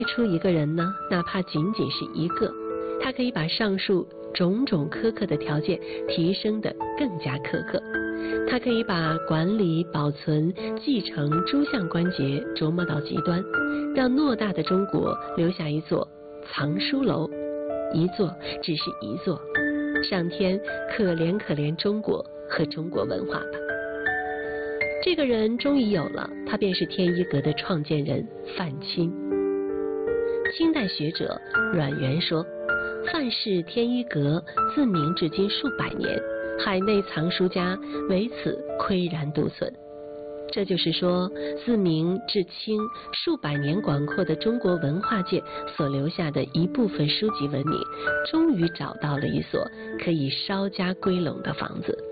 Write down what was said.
出一个人呢，哪怕仅仅是一个，他可以把上述种种苛刻的条件提升得更加苛刻。他可以把管理、保存、继承诸项关节琢磨到极端，让偌大的中国留下一座藏书楼，一座只是一座。上天可怜可怜中国和中国文化吧。这个人终于有了，他便是天一阁的创建人范钦。清代学者阮元说，范氏天一阁自明至今数百年，海内藏书家唯此岿然独存。这就是说，自明至清数百年广阔的中国文化界所留下的一部分书籍文明，终于找到了一所可以稍加归拢的房子。